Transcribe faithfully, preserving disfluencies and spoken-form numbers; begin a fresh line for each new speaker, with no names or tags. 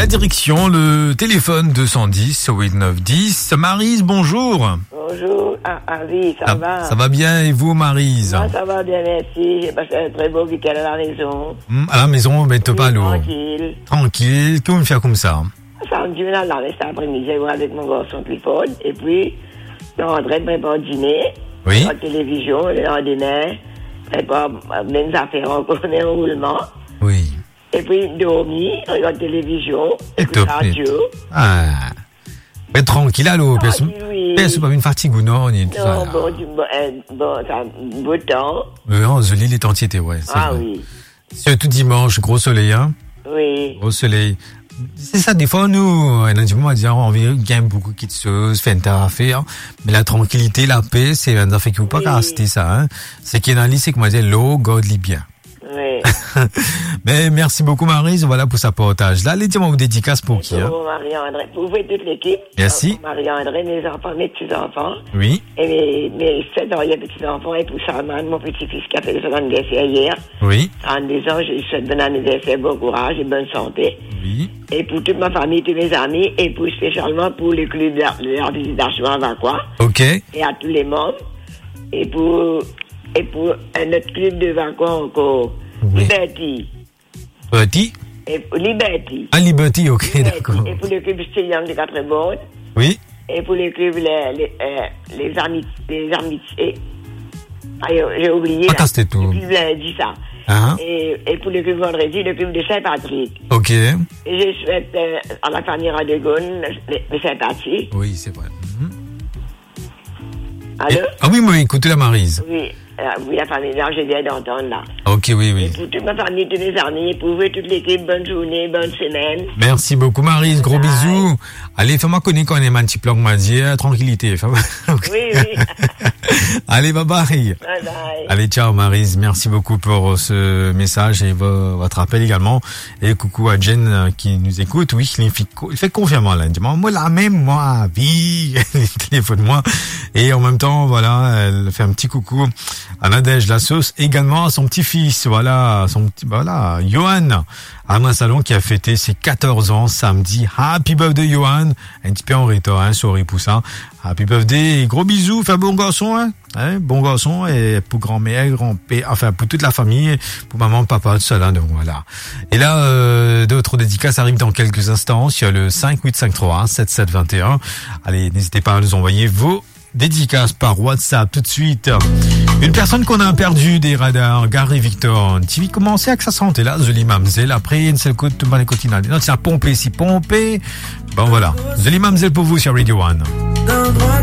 direction le téléphone deux cent dix huit neuf dix. Maryse, bonjour.
Bonjour, ah, ah oui, ça, ça va.
Ça va bien et vous, Maryse?
Moi, ça va bien, merci. J'ai passé un très beau week-end à la maison.
Mmh, à la maison, mais t'es pas l'eau.
Tranquille.
Tranquille, comment faire comme ça?
Ça me dit, là, là, cet après-midi, j'ai joué avec mon garçon Clifford. Et puis, on est en train de préparer le dîner.
Oui.
La télévision, le lendemain, prépare même affaires encore en roulement.
Oui.
Et puis, dormir, regarde la télévision,
et
écoute la radio.
Ah. Mais tranquille, allô, personne.
Oui.
Personne pas une fatigue ou non, ni tout ça.
Non, bon, du, bon, euh, bon, ça, beau temps.
Oui, on se lit les entités, ouais.
Ah
vrai.
oui.
C'est tout dimanche, gros soleil, hein.
Oui.
Gros soleil. C'est ça, des fois, nous, lundi, on va dire, on vient gagner beaucoup de choses, faire un affaire, mais la tranquillité, la paix, c'est un affaire qui ne peut pas rester ça, hein. C'est qu'il y a une liste, c'est que moi, je dis, l'eau, God, lit bien.
Oui.
Mais merci beaucoup, Maryse, voilà pour sa partage. Là, allez, dis-moi, vous dédicace pour qui, hein?
Pour Marie-André, pour vous et toute l'équipe.
Merci.
Pour Marie-André, mes enfants, mes petits-enfants.
Oui.
Et mes, mes sept ans, il y a petits-enfants, et pour Salman, mon petit-fils qui a fait son anniversaire hier.
Oui.
trente-deux ans, je lui souhaite bon anniversaire, bon courage et bonne santé.
Oui.
Et pour toute ma famille, tous mes amis, et pour spécialement pour le club de la visitation à Vacois.
Ok.
Et à tous les membres. Et pour, et pour un autre club de Vacois encore.
Oui.
Liberty.
Petit?
Et pour Liberty.
Ah, Liberty, ok,
Liberty.
d'accord.
Et pour le club Stylian de Quatre-Bornes.
Oui.
Et pour les clubs, les, les, euh, les amis, les amitiés. Ah, j'ai oublié.
Ah, c'était tout.
Le club lundi, ça.
Ah.
Et, et pour le club vendredi, le club de Saint-Patrick.
Ok.
Et je souhaite euh, à la famille Radegone, les sympathies.
Oui, c'est vrai. Mm-hmm.
Allô?
Et, ah oui, oui, écoutez la Maryse.
Oui. Euh, oui, la famille, là, je viens d'entendre, là.
Ok, oui, oui.
Et pour toute ma famille, tous mes amis, pour vous, toute l'équipe, bonne journée, bonne semaine.
Merci beaucoup, Maryse. Gros
Bye.
bisous. Allez, fais-moi connaître quand on est un petit plan que m'a dit. Tranquillité.
Okay. Oui, oui.
Allez, bye bye.
Bye bye.
Allez, ciao, Maryse. Merci beaucoup pour ce message et votre appel également. Et coucou à Jen qui nous écoute. Oui, il fait, il fait confinement, là. Il dit, moi, la même, moi, vie. Il téléphone moi. Et en même temps, voilà, elle fait un petit coucou à Nadège la sauce, également à son petit-fils, voilà, son petit, voilà, Johan, Arnaud Salon qui a fêté ses quatorze ans samedi. Happy birthday, Johan. Un petit peu en retard, hein, sorry pour ça. Happy birthday, gros bisous, fais bon garçon, hein, hein, bon garçon, et pour grand-mère, grand-père, enfin, pour toute la famille, pour maman, papa, tout ça, là, donc voilà. Et là, euh, d'autres dédicaces arrivent dans quelques instants. Il y a le cinq huit cinq trois sept sept deux un. Allez, n'hésitez pas à nous envoyer vos dédicace par WhatsApp tout de suite. Une personne qu'on a perdu des radars, Gary Victor. Tu vas commencer avec sa santé là, Zoli Mamzel. Après, une seule côte, les cotinades. Non, c'est à pomper, si pomper. Bon, voilà. Zoli Mamzel pour vous sur Radio One.